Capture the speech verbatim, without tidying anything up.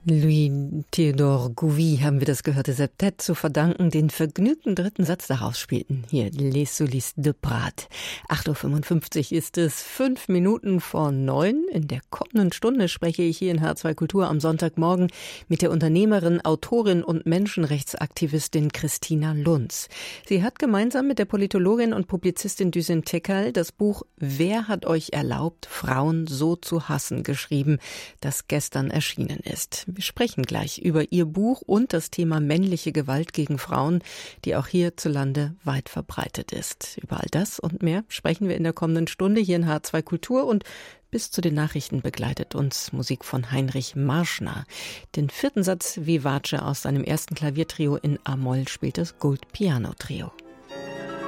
Louis Theodore Gouvi haben wir das gehörte Septett zu verdanken, den vergnügten dritten Satz daraus spielten. Hier, Les Solis de Prat. acht Uhr fünfundfünfzig ist es, fünf Minuten vor neun. In der kommenden Stunde spreche ich hier in H zwei Kultur am Sonntagmorgen mit der Unternehmerin, Autorin und Menschenrechtsaktivistin Christina Lunz. Sie hat gemeinsam mit der Politologin und Publizistin Düsen Tekal das Buch Wer hat euch erlaubt, Frauen so zu hassen geschrieben, das gestern erschienen ist. Wir sprechen gleich über ihr Buch und das Thema männliche Gewalt gegen Frauen, die auch hierzulande weit verbreitet ist. Über all das und mehr sprechen wir in der kommenden Stunde hier in H zwei Kultur, und bis zu den Nachrichten begleitet uns Musik von Heinrich Marschner. Den vierten Satz Vivace aus seinem ersten Klaviertrio in A-Moll spielt das Gold Piano Trio.